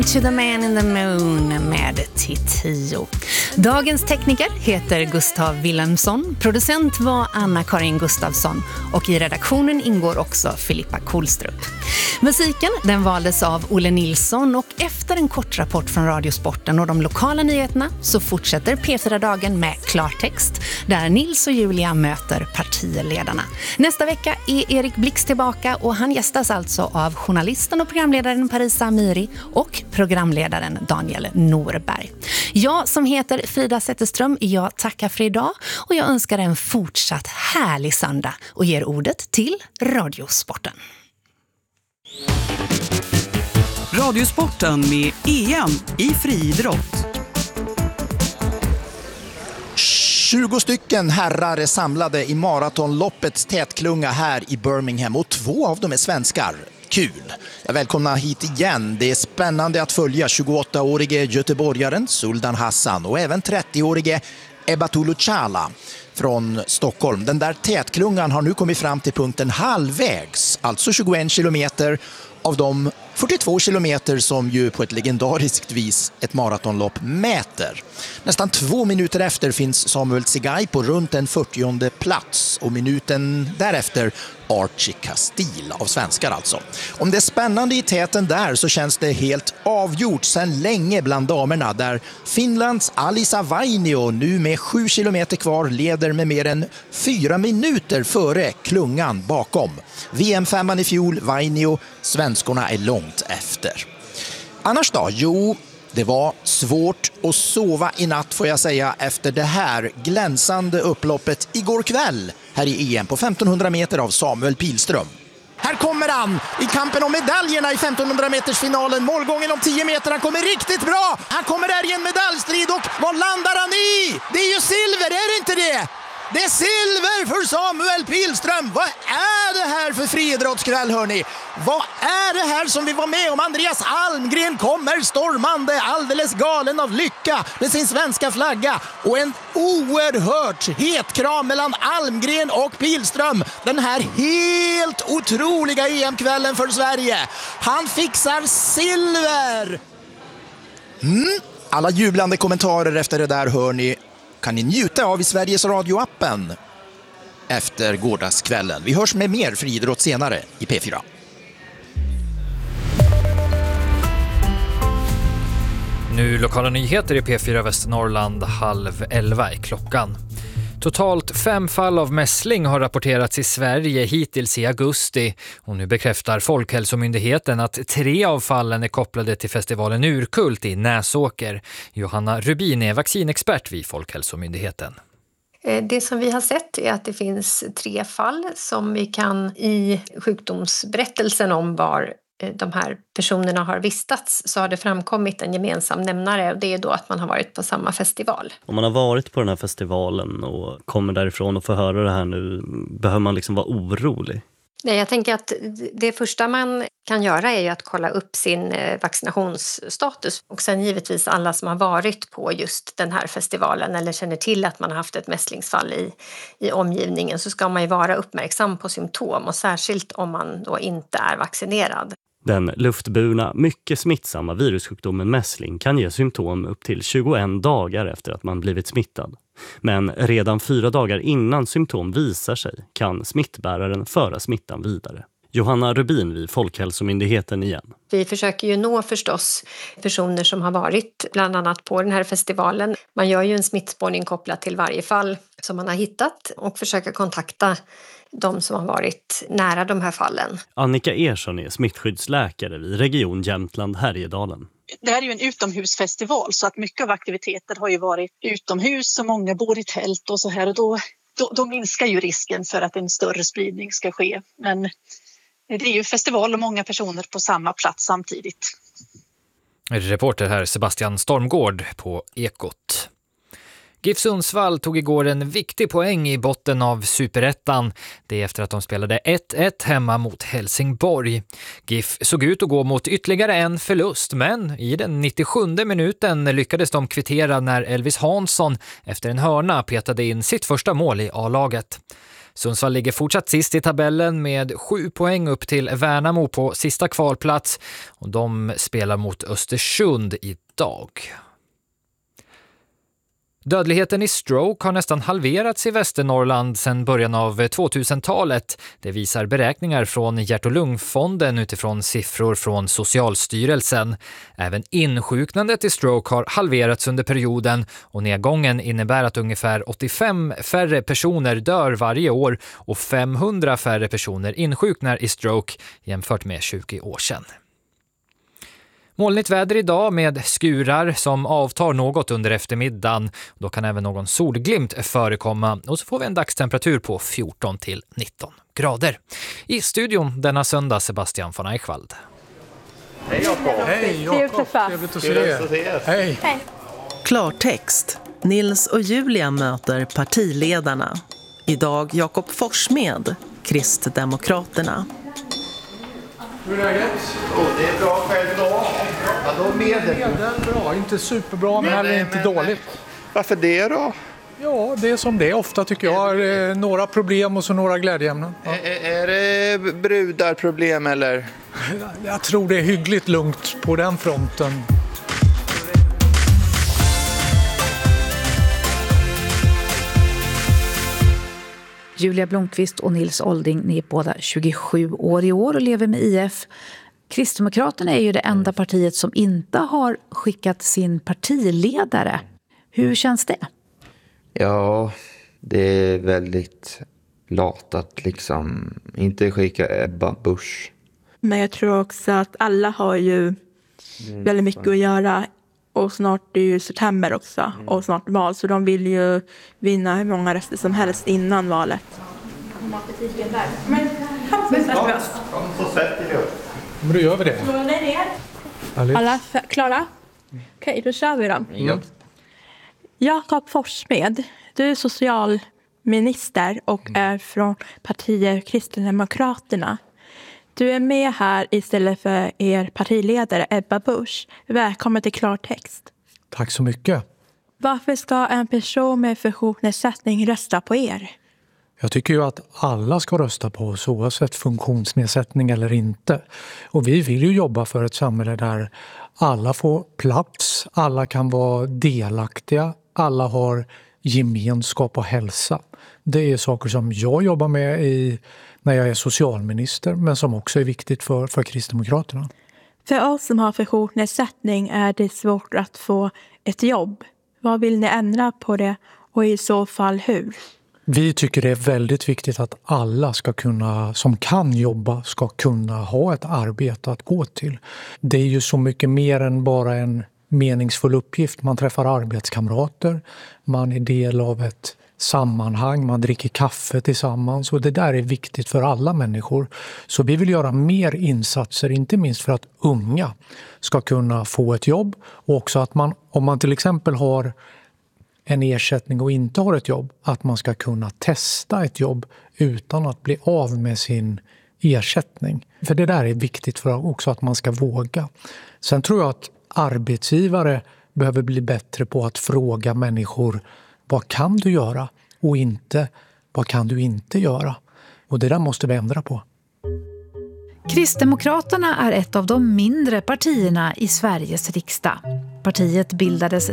To the Man in the Moon med Titio. Dagens tekniker heter Gustav Wilhelmsson, producent var Anna-Karin Gustafsson och i redaktionen ingår också Filippa Kohlstrup. Musiken den valdes av Olle Nilsson och efter en kort rapport från Radiosporten och de lokala nyheterna så fortsätter P4-dagen med klartext där Nils och Julia möter partiledarna. Nästa vecka är Erik Blix tillbaka och han gästas alltså av journalisten och programledaren Parisa Amiri och programledaren Daniel Norberg. Jag som heter Frida Zetterström, jag tackar för idag och jag önskar en fortsatt härlig söndag och ger ordet till Radiosporten. Radiosporten med EM i friidrott. 20 stycken herrar är samlade i maratonloppets tätklunga här i Birmingham och 2 av dem är svenskar. Kul! Jag välkomnar hit igen. Det är spännande att följa 28-årige göteborgaren Sultan Hassan och även 30-årige Ebatulu Chala från Stockholm. Den där tätklungan har nu kommit fram till punkten halvvägs, alltså 21 kilometer av de 42 kilometer som ju på ett legendariskt vis ett maratonlopp mäter. Nästan 2 minuter efter finns Samuel Tsegay på runt en 40:e plats och minuten därefter Archie Castile av svenskar alltså. Om det är spännande i täten där så känns det helt avgjort sedan länge bland damerna där Finlands Alisa Vainio nu med 7 kilometer kvar leder med mer än 4 minuter före klungan bakom. VM-5 i fjol, Vainio, svenskorna är långt efter. Annars då? Jo, det var svårt att sova i natt får jag säga efter det här glänsande upploppet igår kväll här i EM på 1500 meter av Samuel Pilström. Här kommer han i kampen om medaljerna i 1500 meters finalen. Målgången om 10 meter, han kommer riktigt bra. Han kommer där i en medaljstrid och vad landar han i? Det är ju silver, är det inte det? Det är silver för Samuel Pilström. Vad är det här för friidrottskväll hörni? Vad är det här som vi var med om? Andreas Almgren kommer stormande alldeles galen av lycka med sin svenska flagga. Och en oerhört het kram mellan Almgren och Pilström. Den här helt otroliga EM-kvällen för Sverige. Han fixar silver. Alla jublande kommentarer efter det där hör ni. Kan ni njuta av i Sveriges radioappen efter gårdagskvällen. Vi hörs med mer friidrott senare i P4. Nu lokala nyheter i P4 Västernorrland 10:30 är klockan. Totalt 5 fall av mässling har rapporterats i Sverige hittills i augusti och nu bekräftar Folkhälsomyndigheten att 3 av fallen är kopplade till festivalen Urkult i Näsåker. Johanna Rubin är vaccinexpert vid Folkhälsomyndigheten. Det som vi har sett är att det finns 3 fall som vi kan i sjukdomsberättelsen om var de här personerna har vistats så har det framkommit en gemensam nämnare och det är då att man har varit på samma festival. Om man har varit på den här festivalen och kommer därifrån och får höra det här nu, behöver man liksom vara orolig? Nej, jag tänker att det första man kan göra är ju att kolla upp sin vaccinationsstatus och sen givetvis alla som har varit på just den här festivalen eller känner till att man har haft ett mässlingsfall i omgivningen så ska man ju vara uppmärksam på symptom och särskilt om man då inte är vaccinerad. Den luftburna, mycket smittsamma virussjukdomen mässling kan ge symptom upp till 21 dagar efter att man blivit smittad. Men redan 4 dagar innan symptom visar sig kan smittbäraren föra smittan vidare. Johanna Rubin vid Folkhälsomyndigheten igen. Vi försöker ju nå förstås personer som har varit bland annat på den här festivalen. Man gör ju en smittspårning kopplat till varje fall som man har hittat och försöker kontakta de som har varit nära de här fallen. Annika Ersson är smittskyddsläkare vid Region Jämtland Härjedalen. Det här är ju en utomhusfestival så att mycket av aktiviteter har ju varit utomhus och många bor i tält och så här och då minskar ju risken för att en större spridning ska ske. Men det är ju festival och många personer på samma plats samtidigt. Reporter här Sebastian Stormgård på Ekot. GIF Sundsvall tog igår en viktig poäng i botten av Superettan. Det är efter att de spelade 1-1 hemma mot Helsingborg. GIF såg ut att gå mot ytterligare en förlust, men i den 97:e minuten lyckades de kvittera när Elvis Hansson efter en hörna petade in sitt första mål i A-laget. Sundsvall ligger fortsatt sist i tabellen med 7 poäng upp till Värnamo på sista kvalplats och de spelar mot Östersund idag. Dödligheten i stroke har nästan halverats i Västernorrland sedan början av 2000-talet. Det visar beräkningar från Hjärt- och lungfonden utifrån siffror från Socialstyrelsen. Även insjuknandet i stroke har halverats under perioden och nedgången innebär att ungefär 85 färre personer dör varje år och 500 färre personer insjuknar i stroke jämfört med 20 år sedan. Molnigt väder idag med skurar som avtar något under eftermiddagen. Då kan även någon solglimt förekomma och så får vi en dagstemperatur på 14 till 19 grader. I studion denna söndag Sebastian von Eichwald. Hej Jakob! Hej Jakob, trevligt att se er. Hej! Klartext. Nils och Julia möter partiledarna. Idag Jakob Forssmed, Kristdemokraterna. Hur är läget? Det är bra själv då. Ja, då medel. Bra, inte superbra men heller inte dåligt. Varför det då? Ja, det är som det är ofta tycker jag. Några problem och så några glädjeämnen. Ja. Är det brudarproblem eller? Jag tror det är hyggligt lugnt på den fronten. Julia Blomqvist och Nils Olding, ni är båda 27 år i år och lever med IF. Kristdemokraterna är ju det enda partiet som inte har skickat sin partiledare. Hur känns det? Ja, det är väldigt lat att liksom inte skicka Ebba Busch. Men jag tror också att alla har ju väldigt mycket att göra. Och snart är ju september också. Och snart val. Så de vill ju vinna hur många röster som helst innan valet. Men Men då gör vi det. Alla klara? Okej, då kör vi då. Jakob Forssmed, du är socialminister och är från partiet Kristdemokraterna. Du är med här istället för er partiledare Ebba Busch. Välkommen till Klartext. Tack så mycket. Varför ska en person med funktionsnedsättning rösta på er? Jag tycker ju att alla ska rösta på oss oavsett funktionsnedsättning eller inte. Och vi vill ju jobba för ett samhälle där alla får plats, alla kan vara delaktiga, alla har gemenskap och hälsa. Det är saker som jag jobbar med när jag är socialminister men som också är viktigt för Kristdemokraterna. För oss som har funktionsnedsättning är det svårt att få ett jobb. Vad vill ni ändra på det och i så fall hur? Vi tycker det är väldigt viktigt att alla som kan jobba ska kunna ha ett arbete att gå till. Det är ju så mycket mer än bara en meningsfull uppgift. Man träffar arbetskamrater, man är del av ett sammanhang, man dricker kaffe tillsammans och det där är viktigt för alla människor. Så vi vill göra mer insatser, inte minst för att unga ska kunna få ett jobb och också att om man till exempel har en ersättning och inte har ett jobb, att man ska kunna testa ett jobb utan att bli av med sin ersättning. För det där är viktigt för också att man ska våga. Sen tror jag att arbetsgivare behöver bli bättre på att fråga människor vad kan du göra och inte vad kan du inte göra. Och det där måste vi ändra på. Kristdemokraterna är ett av de mindre partierna i Sveriges riksdag. Partiet bildades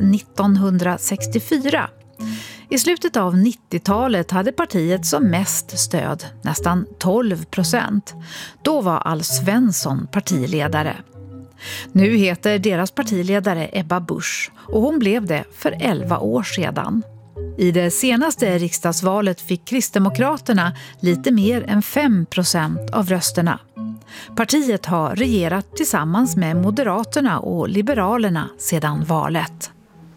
1964. I slutet av 90-talet hade partiet som mest stöd, nästan 12%. Då var Alf Svensson partiledare. Nu heter deras partiledare Ebba Busch och hon blev det för 11 år sedan. I det senaste riksdagsvalet fick Kristdemokraterna lite mer än 5% av rösterna. Partiet har regerat tillsammans med Moderaterna och Liberalerna sedan valet.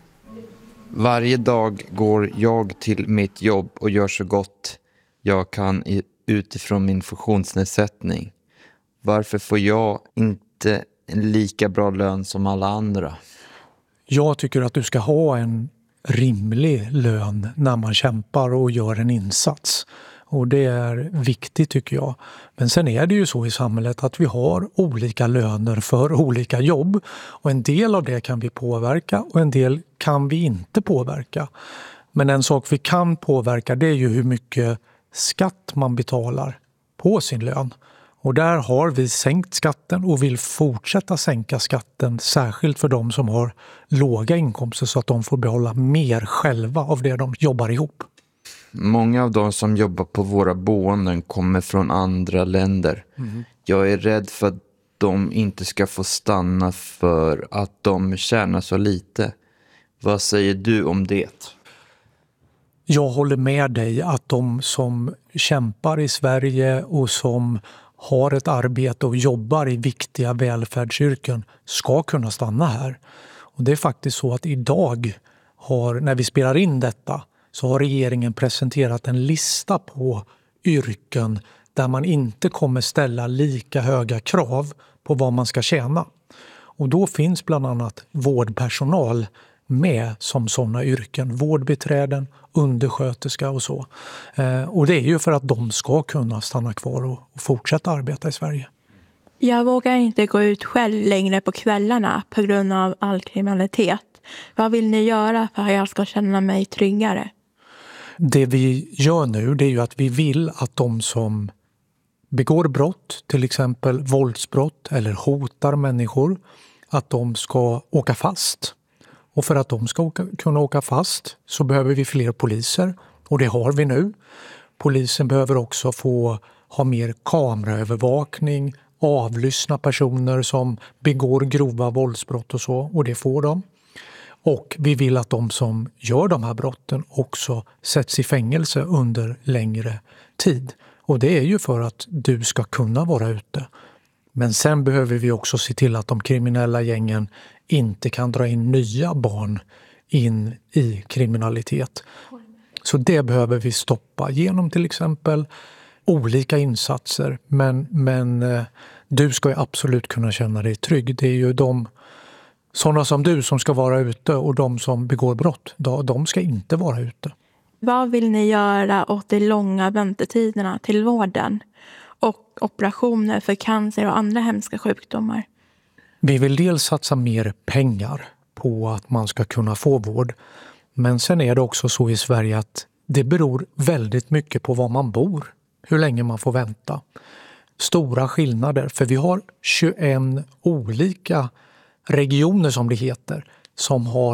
Varje dag går jag till mitt jobb och gör så gott jag kan utifrån min funktionsnedsättning. Varför får jag inte en lika bra lön som alla andra? Jag tycker att du ska ha en rimlig lön när man kämpar och gör en insats. Och det är viktigt tycker jag. Men sen är det ju så i samhället att vi har olika löner för olika jobb. Och en del av det kan vi påverka och en del kan vi inte påverka. Men en sak vi kan påverka det är ju hur mycket skatt man betalar på sin lön. Och där har vi sänkt skatten och vill fortsätta sänka skatten, särskilt för de som har låga inkomster så att de får behålla mer själva av det de jobbar ihop. Många av de som jobbar på våra boenden kommer från andra länder. Jag är rädd för att de inte ska få stanna för att de tjänar så lite. Vad säger du om det? Jag håller med dig att de som kämpar i Sverige och som har ett arbete och jobbar i viktiga välfärdsyrken ska kunna stanna här. Och det är faktiskt så att idag, när vi spelar in detta, så har regeringen presenterat en lista på yrken där man inte kommer ställa lika höga krav på vad man ska tjäna. Och då finns bland annat vårdpersonal med som sådana yrken. Vårdbiträden, undersköterska och så. Och det är ju för att de ska kunna stanna kvar och fortsätta arbeta i Sverige. Jag vågar inte gå ut själv längre på kvällarna på grund av all kriminalitet. Vad vill ni göra för att jag ska känna mig tryggare? Det vi gör nu, det är ju att vi vill att de som begår brott, till exempel våldsbrott eller hotar människor, att de ska åka fast. Och för att de ska kunna åka fast så behöver vi fler poliser, och det har vi nu. Polisen behöver också få ha mer kameraövervakning, avlyssna personer som begår grova våldsbrott och så, och det får de. Och vi vill att de som gör de här brotten också sätts i fängelse under längre tid. Och det är ju för att du ska kunna vara ute. Men sen behöver vi också se till att de kriminella gängen inte kan dra in nya barn in i kriminalitet. Så det behöver vi stoppa genom till exempel olika insatser. Men du ska ju absolut kunna känna dig trygg. Det är ju sådana som du som ska vara ute, och de som begår brott, de ska inte vara ute. Vad vill ni göra åt de långa väntetiderna till vården och operationer för cancer och andra hemska sjukdomar? Vi vill dels satsa mer pengar på att man ska kunna få vård. Men sen är det också så i Sverige att det beror väldigt mycket på var man bor, hur länge man får vänta. Stora skillnader, för vi har 21 olika regioner som det heter, som har